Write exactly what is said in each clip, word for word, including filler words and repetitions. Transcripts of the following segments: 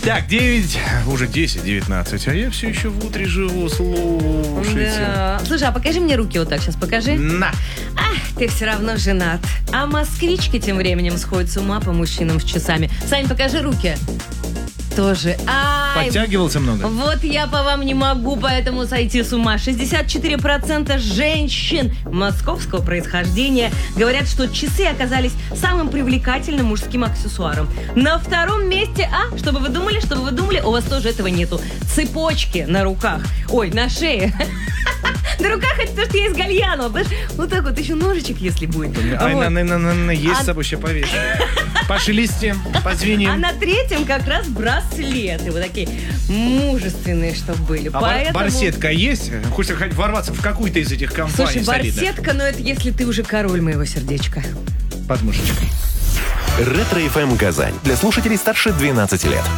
Так, девять, уже десять девятнадцать, а я все еще в утре живу, слушайте. Да. Слушай, а покажи мне руки вот так, сейчас покажи. На. Ах, ты все равно женат. А москвички тем временем сходят с ума по мужчинам с часами. Сань, покажи руки. Тоже. Ай, Подтягивался много? вот я по вам не могу поэтому сойти с ума. шестьдесят четыре процента женщин московского происхождения говорят, что часы оказались самым привлекательным мужским аксессуаром. На втором месте, а, чтобы вы думали, чтобы вы думали, у вас тоже этого нету. Цепочки на руках. Ой, на шее. На руках это то, что я из Гальяно. Вот так вот, еще ножичек, если будет. Ай, Вот. на, на, на, на, есть А- с собой, еще повесим. Пошелестим, позвеним. А на третьем как раз браслеты. Вот такие мужественные, чтобы были. А бар- Поэтому... барсетка есть? Хочешь хоть ворваться в какую-то из этих компаний? Слушай, солидных? барсетка, но это если ты уже король моего сердечка. Под мышечкой. Ретро-эф эм Казань. Для слушателей старше двенадцати лет.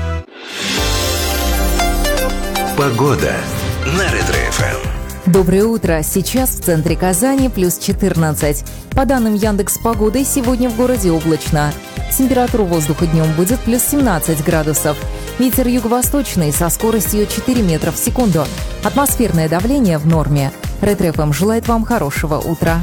Погода на Ретро-эф эм. Доброе утро. Сейчас в центре Казани плюс четырнадцать. По данным Яндекс.Погоды, сегодня в городе облачно. Температура воздуха днем будет плюс семнадцать градусов. Ветер юго-восточный со скоростью четыре метра в секунду. Атмосферное давление в норме. Ретро-эф эм желает вам хорошего утра.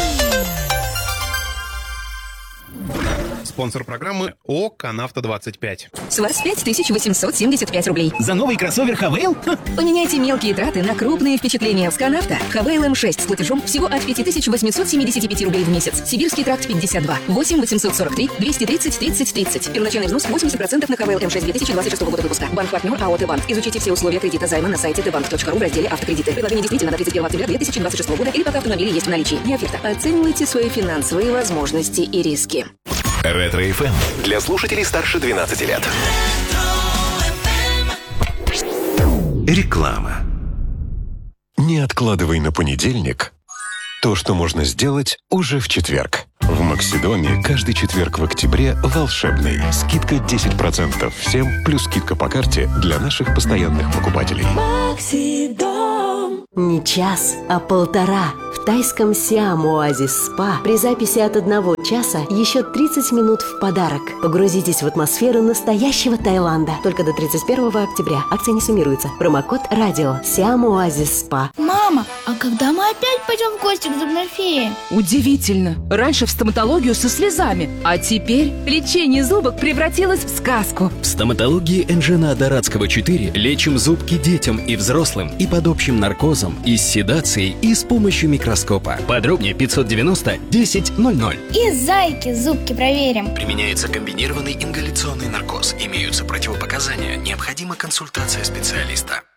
Спонсор программы ООО «Канавто двадцать пять». С вас пять тысяч восемьсот семьдесят пять рублей. За новый кроссовер Хавейл? Поменяйте мелкие траты на крупные впечатления с Канавто. Хавейл эм шесть с платежом всего от пять тысяч восемьсот семьдесят пять рублей в месяц. Сибирский тракт пятьдесят два. восемь восемьсот сорок три двести тридцать тридцать тридцать. Первоначальный взнос восемьдесят процентов на Хавейл эм шесть две тысячи двадцать шестого года выпуска. Банк-партнер АО «Т-банк». Изучите все условия кредита займа на сайте тэ банк точка ру в разделе «Автокредиты». Предложение действительно до тридцать первого октября две тысячи двадцать шестого года или пока автомобили есть в наличии. Не оферта. Оценивайте свои финансовые возможности и риски. Ретро-эф эм для слушателей старше двенадцати лет. Реклама. Не откладывай на понедельник то, что можно сделать уже в четверг. В Максидоме каждый четверг в октябре волшебный. Скидка десять процентов всем, плюс скидка по карте для наших постоянных покупателей. Не час, а полтора. В тайском Siam Oasis Spa при записи от одного часа еще тридцать минут в подарок. Погрузитесь в атмосферу настоящего Таиланда. Только до тридцать первого октября. Акция не суммируется. Промокод радио. Siam Oasis Spa. Мама, а когда мы опять пойдем в гости к зубной фее? Удивительно. Раньше в стоматологию со слезами, а теперь лечение зубок превратилось в сказку. В стоматологии Энжена Дорадского четыре лечим зубки детям и взрослым и под общим наркозом, и с седацией, и с помощью микроскопа. Подробнее пятьсот девяносто десять ноль ноль. И зайки зубки проверим. Применяется комбинированный ингаляционный наркоз. Имеются противопоказания. Необходима консультация специалиста.